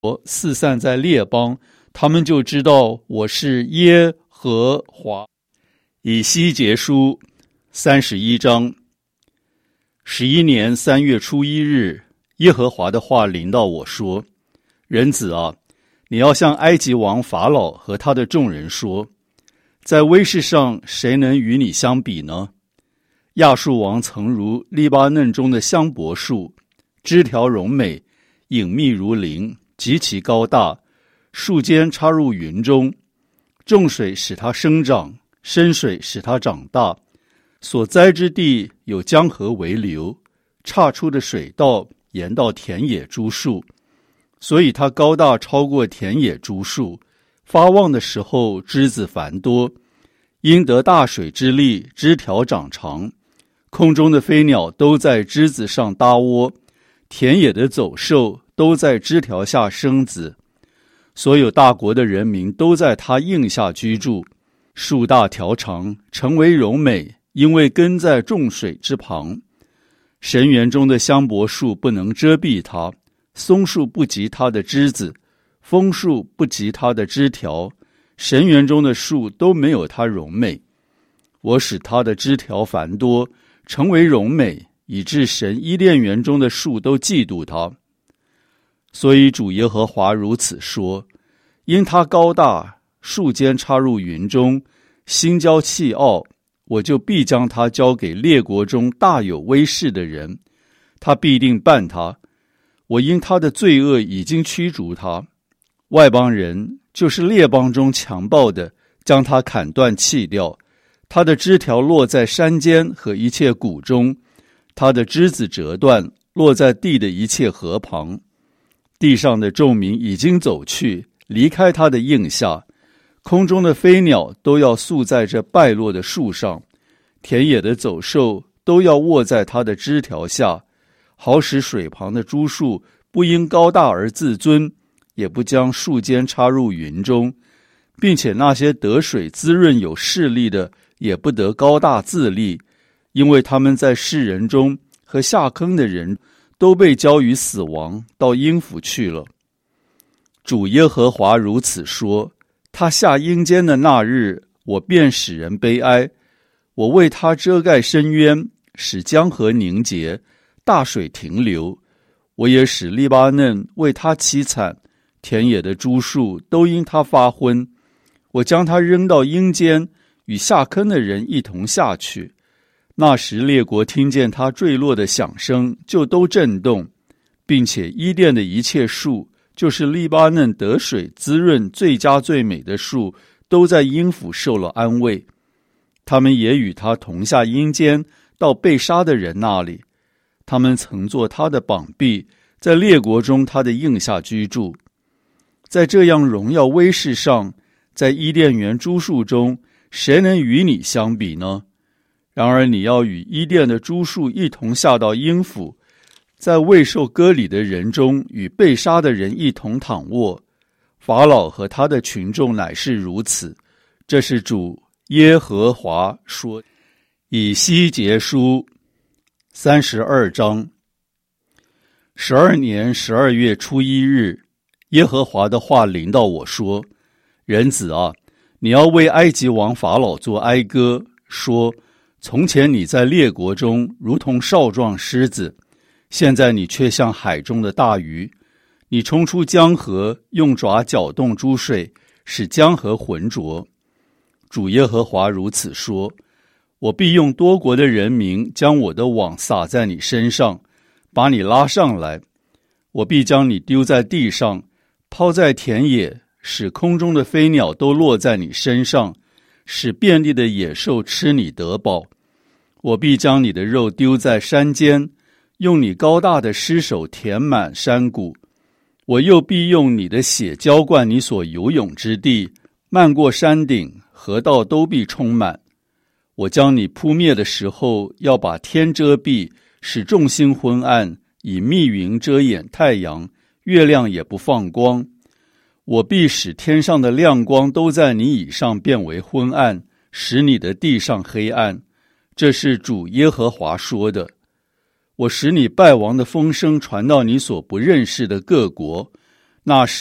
四散在列邦，他们就知道我是耶和华。以西结书31章。11年3月初1日，耶和华的话临到我说：人子啊，你要向埃及王法老和他的众人说，在威势上谁能与你相比呢？亚述王曾如利巴嫩中的香柏树，枝条荣美，隐秘如林，极其高大，树尖插入云中，众水使它生长，深水使它长大，所栽之地有江河为流，岔出的水道沿到田野株树，所以它高大超过田野株树，发旺的时候枝子繁多，因得大水之力，枝条长长，空中的飞鸟都在枝子上搭窝，田野的走兽都在枝条下生子，所有大国的人民都在它荫下居住。树大条长，成为柔美，因为根在众水之旁。神园中的香柏树不能遮蔽它，松树不及它的枝子，枫树不及它的枝条，神园中的树都没有它荣美。我使它的枝条繁多，成为荣美，以致神伊甸园中的树都嫉妒它。所以主耶和华如此说：因它高大，树尖插入云中，心骄气傲，我就必将它交给列国中大有威势的人，他必定办他。我因他的罪恶已经驱逐他。外邦人，就是列邦中强暴的，将他砍断弃掉，他的枝条落在山间和一切谷中，他的枝子折断，落在地的一切河旁。地上的众民已经走去，离开他的荫下，空中的飞鸟都要宿在这败落的树上，田野的走兽都要卧在它的枝条下，好使水旁的株树不因高大而自尊，也不将树尖插入云中，并且那些得水滋润有势力的也不得高大自立，因为他们在世人中和下坑的人都被交于死亡，到阴府去了。主耶和华如此说：他下阴间的那日，我便使人悲哀，我为他遮盖深渊，使江河凝结，大水停留。我也使利巴嫩为他凄惨，田野的株树都因他发昏。我将他扔到阴间，与下坑的人一同下去。那时列国听见他坠落的响声，就都震动，并且伊甸的一切树，就是利巴嫩得水滋润最佳最美的树，都在阴府受了安慰。他们也与他同下阴间，到被杀的人那里。他们曾做他的膀臂，在列国中他的荫下居住。在这样荣耀威势上，在伊甸园株树中，谁能与你相比呢？然而你要与伊甸的株树一同下到阴府，在未受割礼的人中与被杀的人一同躺卧。法老和他的群众乃是如此。这是主耶和华说。以西结书32章。12年12月初1日，耶和华的话临到我说：人子啊，你要为埃及王法老作哀歌，说：从前你在列国中如同少壮狮子，现在你却像海中的大鱼。你冲出江河，用爪搅动诸水，使江河浑浊。主耶和华如此说：我必用多国的人民将我的网撒在你身上，把你拉上来。我必将你丢在地上，抛在田野，使空中的飞鸟都落在你身上，使遍地的野兽吃你得饱。我必将你的肉丢在山间，用你高大的尸首填满山谷。我又必用你的血浇灌你所游泳之地，漫过山顶，河道都必充满。我将你扑灭的时候，要把天遮蔽，使众星昏暗，以密云遮掩太阳，月亮也不放光。我必使天上的亮光都在你以上变为昏暗，使你的地上黑暗。这是主耶和华说的。我使你败亡的风声传到你所不认识的各国， 那时